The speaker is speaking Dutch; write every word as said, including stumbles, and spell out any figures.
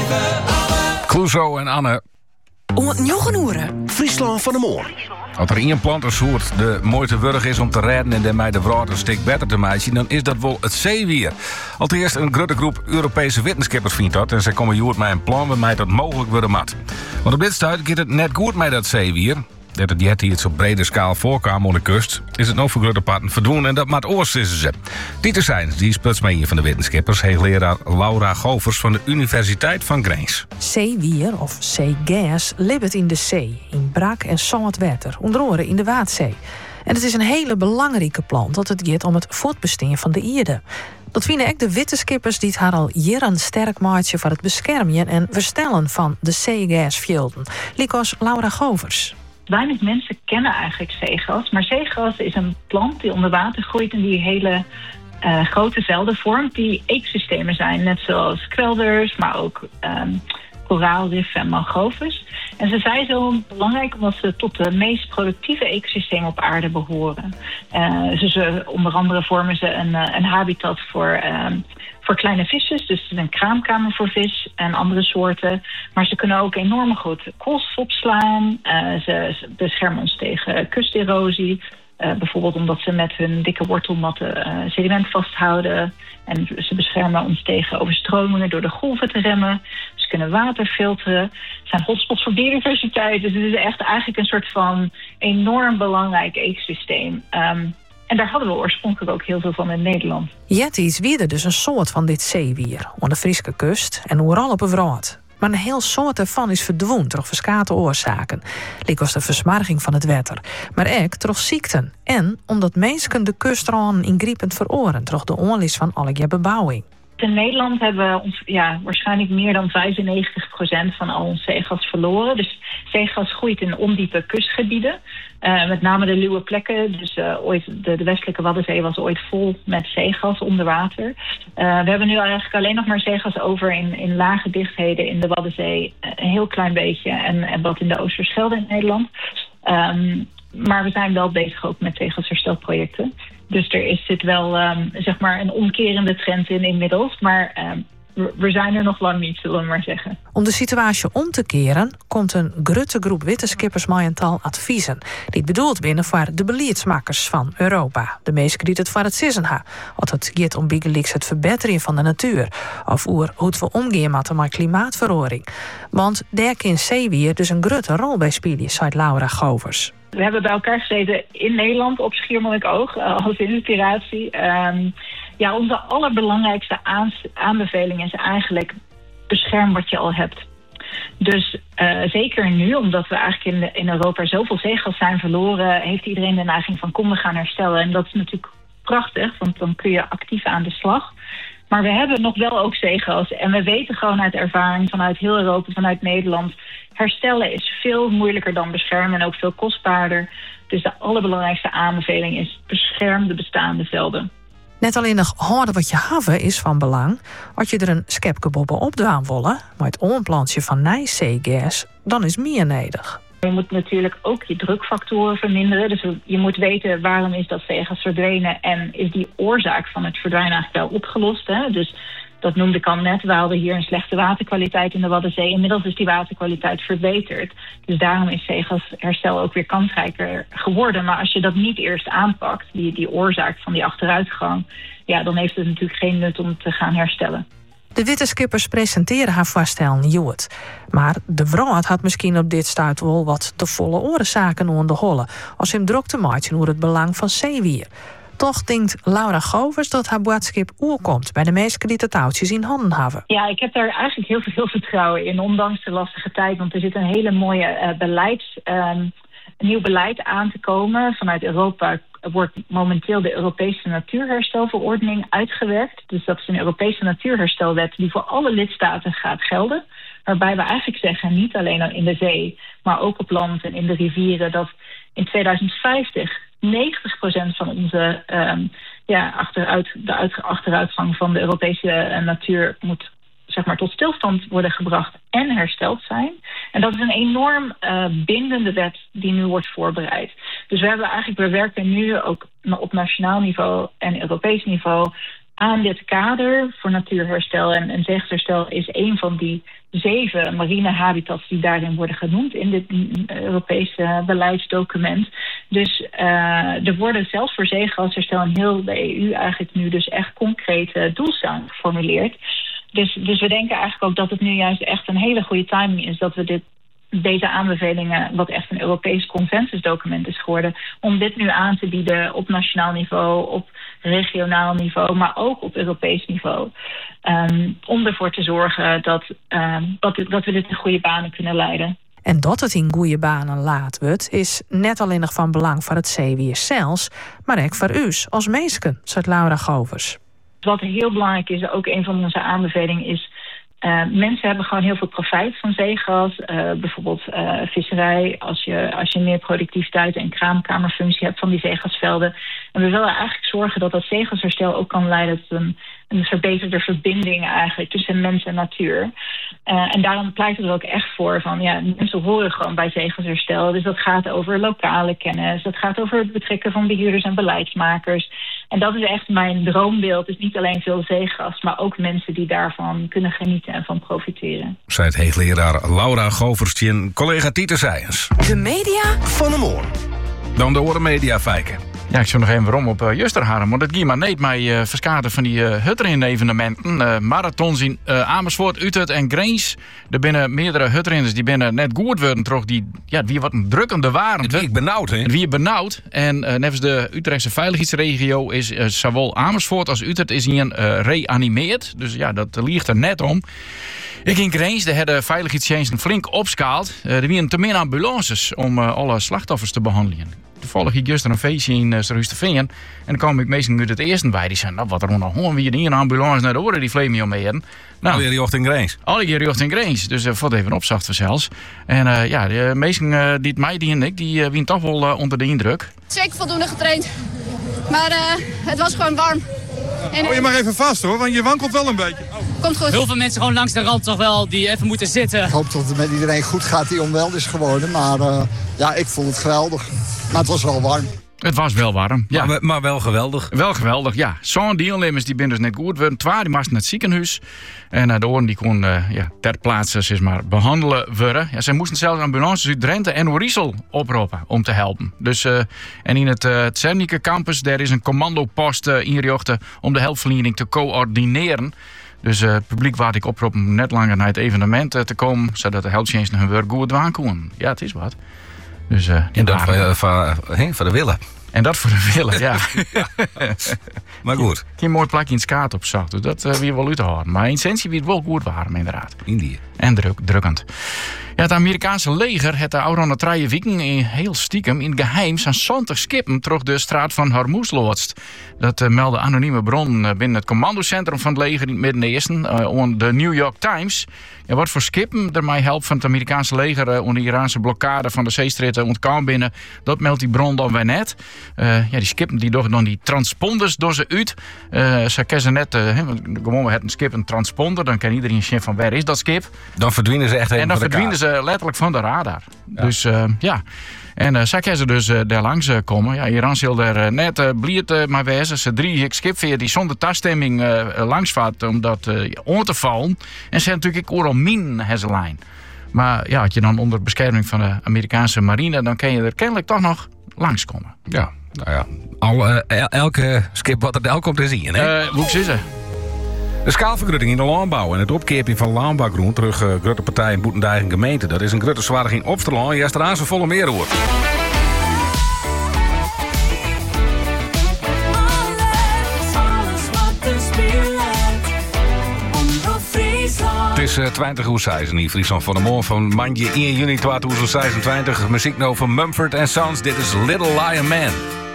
Clouseau en Anne. Om het nieuwgenoeren. Friesland van de Moor. Als er één plantensoort de mooiste wurg is om te redden en daarmee de wraad een stuk beter te maken, dan is dat wel het zeewier. Allereerst een grote groep Europese wetenschappers vindt dat en zij komen joert met een plan waarmee dat mogelijk worden mat. Want op dit stuit gaat het net goed met dat zeewier. Dat het jet hier het op brede schaal voorkwam aan de kust, is het nog voor grote parten verdwenen en dat maakt oorsissen ze. Dieter Seijns, die sputs mee hier van de wetenschappers, hoogleraar Laura Govers van de Universiteit van Grains. Zeewier of zeegas libbet in de zee, in brak en zout water, onder andere in de Waadzee. En het is een hele belangrijke plant dat het gaat om het voortbestaan van de aarde. Dat vinden ook de wetenschappers die het haar al jaren sterk maatje voor het beschermen en verstellen van de zeegasvelden. Likos Laura Govers. Weinig mensen kennen eigenlijk zeegas, maar zeegas is een plant die onder water groeit en die hele uh, grote velden vormt die ecosystemen zijn, net zoals kwelders, maar ook um, koraalriffen en mangroves. En ze zijn zo belangrijk omdat ze tot de meest productieve ecosystemen op aarde behoren. Uh, ze, ze, onder andere vormen ze een, een habitat voor, um, voor kleine visjes, dus het is een kraamkamer voor vis en andere soorten. Maar ze kunnen ook enorm goed koolstof opslaan. Uh, ze, ze beschermen ons tegen kusterosie. Uh, bijvoorbeeld omdat ze met hun dikke wortelmatten uh, sediment vasthouden. En ze beschermen ons tegen overstromingen door de golven te remmen. Ze kunnen water filteren. Het zijn hotspots voor biodiversiteit. Dus het is echt eigenlijk een soort van enorm belangrijk ecosysteem. Um, en daar hadden we oorspronkelijk ook heel veel van in Nederland. Jetties wierde dus een soort van dit zeewier aan de Friese kust en overal op een wraad. Maar een heel soort ervan is verdwenen door verschillende oorzaken. Likos de versmarging van het water. Maar ook door ziekten. En omdat mensen de kustranden ingrijpend veroren door de onlis van alle bebouwing. In Nederland hebben we ons, ja, waarschijnlijk meer dan vijfennegentig procent van al ons zeegas verloren. Dus zeegas groeit in ondiepe kustgebieden. Uh, met name de luwe plekken. Dus uh, ooit de, de westelijke Waddenzee was ooit vol met zeegas onder water. Uh, we hebben nu eigenlijk alleen nog maar zeegas over in, in lage dichtheden in de Waddenzee. Een heel klein beetje. En, en wat in de Oosterschelde in Nederland. Um, maar we zijn wel bezig ook met zeegasherstelprojecten. Dus er is, zit wel um, zeg maar een omkerende trend in inmiddels. Maar um, we zijn er nog lang niet, zullen we maar zeggen. Om de situatie om te keren, komt een grote groep wetenschappers met een tal adviezen. Die bedoeld binnen voor de beleidsmakers van Europa. De meesten die het voor het sissen ha. Wat het gaat om biggeliks het verbeteren van de natuur. Of hoe we omgaan met de klimaatverandering. Want daar kan zeewier dus een grote rol bij spelen, zei Laura Govers. We hebben bij elkaar gezeten in Nederland op Schiermonnikoog als inspiratie. Um, ja, onze allerbelangrijkste aanbeveling is eigenlijk bescherm wat je al hebt. Dus uh, zeker nu, omdat we eigenlijk in, de, in Europa zoveel zeegas zijn verloren, heeft iedereen de neiging van kom we gaan herstellen. En dat is natuurlijk prachtig, want dan kun je actief aan de slag. Maar we hebben nog wel ook zeegas. En we weten gewoon uit ervaring vanuit heel Europa, vanuit Nederland, herstellen is veel moeilijker dan beschermen en ook veel kostbaarder. Dus de allerbelangrijkste aanbeveling is bescherm de bestaande velden. Net alleen nog houden wat je haven is van belang. Als je er een skepkebobbe opdwaan willen, maar het onplantje van nijzeegas, dan is meer nodig. Je moet natuurlijk ook je drukfactoren verminderen. Dus je moet weten waarom is dat zeegas verdwenen en is die oorzaak van het verdwijnen eigenlijk wel opgelost. Hè? Dus dat noemde ik al net. We hadden hier een slechte waterkwaliteit in de Waddenzee. Inmiddels is die waterkwaliteit verbeterd. Dus daarom is zeegasherstel ook weer kansrijker geworden. Maar als je dat niet eerst aanpakt, die, die oorzaak van die achteruitgang, ja, dan heeft het natuurlijk geen nut om te gaan herstellen. De wetenschappers presenteren haar voorstellen Joet. Maar de wraad had misschien op dit stuit wel wat te volle oorzaken aan de holle, als hem druk te maken over het belang van zeewier. Toch denkt Laura Govers dat haar boodschap oorkomt bij de meesten die het touwtjes in handen hebben. Ja, ik heb daar eigenlijk heel veel vertrouwen in, ondanks de lastige tijd. Want er zit een hele mooie uh, beleids, um, een nieuw beleid aan te komen. Vanuit Europa wordt momenteel de Europese Natuurherstelverordening uitgewerkt. Dus dat is een Europese natuurherstelwet die voor alle lidstaten gaat gelden. Waarbij we eigenlijk zeggen, niet alleen in de zee, maar ook op land en in de rivieren, dat in tweeduizend vijftig negentig procent van onze um, ja, achteruit, de uit, achteruitgang van de Europese uh, natuur moet, zeg maar, tot stilstand worden gebracht en hersteld zijn. En dat is een enorm uh, bindende wet die nu wordt voorbereid. Dus we hebben eigenlijk, we werken nu ook op nationaal niveau en Europees niveau aan dit kader voor natuurherstel en, en zeeherstel is een van die zeven marine habitats die daarin worden genoemd in dit Europese beleidsdocument. Dus uh, er worden zelfs voor zeegasherstel in heel de E U eigenlijk nu dus echt concrete doelstellingen geformuleerd. Dus, dus we denken eigenlijk ook dat het nu juist echt een hele goede timing is dat we dit deze aanbevelingen, wat echt een Europees consensusdocument is geworden, om dit nu aan te bieden op nationaal niveau, op regionaal niveau, maar ook op Europees niveau. Um, om ervoor te zorgen dat, um, dat, dat we dit in goede banen kunnen leiden. En dat het in goede banen laat wordt, is net alleen nog van belang voor het zeewier zelfs, maar ook voor u als mensen, zegt Laura Govers. Wat heel belangrijk is, ook een van onze aanbevelingen is, Uh, mensen hebben gewoon heel veel profijt van zeegas. Uh, bijvoorbeeld uh, visserij, als je, als je meer productiviteit en kraamkamerfunctie hebt van die zeegasvelden. En we willen eigenlijk zorgen dat dat zeegasherstel ook kan leiden tot een, een verbeterde verbinding eigenlijk tussen mens en natuur. Uh, en daarom pleiten we er ook echt voor van, ja, mensen horen gewoon bij zeegasherstel. Dus dat gaat over lokale kennis, dat gaat over het betrekken van beheerders en beleidsmakers. En dat is echt mijn droombeeld. Dus niet alleen veel zeegas, maar ook mensen die daarvan kunnen genieten en van profiteren. Zij het heegleraar Laura Govers en collega Tieter Zijens. De media van de morgen. Dan de Oren Media Fijken. Ja, ik zou nog even waarom op uh, Justerharm. Want het ging maar niet met uh, verskaten van die uh, hutterin-evenementen. Uh, marathons in uh, Amersfoort, Utrecht en Grains. Er binnen meerdere hutterinners die binnen net goed worden. Toch die, ja, wie wat een drukkende waren. Het wie benauwd, hè? Het wie benauwd. En uh, nevens de Utrechtse veiligheidsregio is uh, zowel Amersfoort als Utrecht is hier uh, reanimeerd. Dus ja, dat ligt er net om. Ik in Grains, daar hebben de veiligheidsdiensten flink opschaald. Uh, er waren te min ambulances om uh, alle slachtoffers te behandelen. Toevallig ging gisteren een feestje in uh, Sarhusterveen. En dan kwam ik meestal uit het eerste bij. Die zei, nou, wat er nog gewoon weer in een ambulance naar de oren die vleem je omheen. Nou, Alweer richting Grains. Alweer richting Grains. Dus uh, valt even opzacht vanzelfs. En uh, ja, de meesten uh, die het mij die en ik, die uh, wien toch wel uh, onder de indruk. Zeker voldoende getraind. Maar uh, het was gewoon warm. En, Hou je maar even vast hoor, want je wankelt wel een beetje. Oh. Komt goed. Heel veel mensen gewoon langs de rand toch wel die even moeten zitten. Ik hoop dat het met iedereen goed gaat die onwel is geworden. Maar uh, ja, ik vond het geweldig. Maar het was wel warm. Het was wel warm, ja. Maar, maar wel geweldig. Wel geweldig, ja. Zo'n deelnemers die binnen dus net goed worden. Twee die moesten naar het ziekenhuis. En uh, de oren die kon uh, ja, ter plaatse zeg maar, behandelen worden. Ja, zij moesten zelfs ambulances uit Drenthe en Oerisel oproepen om te helpen. Dus, uh, en in het, uh, het Zernike campus daar is een commandopost uh, inrichten om de hulpverlening te coördineren. Dus uh, het publiek waar ik oproep om net langer naar het evenement uh, te komen, zodat de hulpdiensten hun werk goed doen kon. Ja, het is wat. Dus, uh, en dat voor, uh, voor, uh, voor de willen. En dat voor de willen, ja. ja. Maar goed. Geen mooi plakje in het skaat op zag, dus dat uh, weer wel uit te houden. Maar in essentie wie het wel goed waren, inderdaad. Indië. En druk, drukkend. Ja, het Amerikaanse leger heeft de oude drie weken in heel stiekem in geheim zijn zantig skippen terug de straat van Hormuz loodst. Dat uh, meldde anonieme bron uh, binnen het commandocentrum van het leger in het Midden-Oosten uh, on de New York Times. Ja, wat voor skippen ermee helpt van het Amerikaanse leger uh, onder de Iraanse blokkade van de zeestritten ontkomen binnen, dat meldt die bron dan weer net. Uh, ja, die skippen die doen dan die transponders door ze uit. Uh, ze kennen net, uh, gewoon we hebben een skip een transponder, dan kan iedereen zien van waar is dat skip. Dan verdwijnen ze echt even. En dan verdwijnen ze letterlijk van de radar. Ja. Dus uh, ja. En uh, zij kunnen dus uh, daar langs uh, komen. Ja, Iran zal er uh, net uh, bliert uh, maar wezen. Ze drie skipveer die zonder taststemming uh, langsvaart om dat uh, om te vallen. En ze hebben natuurlijk ook overal min lijn. Maar ja, als je dan onder bescherming van de Amerikaanse marine, dan kan je er kennelijk toch nog langskomen. Ja, nou ja. Al, uh, elke skip wat er elk komt te zien, hè? Uh, hoe is het? De schaalvergroting in de landbouw en het opkeerpje van landbouwgroen terug uh, grote partij in Boetendijk en gemeente. Dat is een grote zwaardiging op te land. Ja, aan zijn volle meer hoor. Het is uh, twintig uur zes in Friesland van de morgen van maandje één juni tweeduizend zesentwintig. Muziek nou van Mumford and Sons. Dit is Little Lion Man.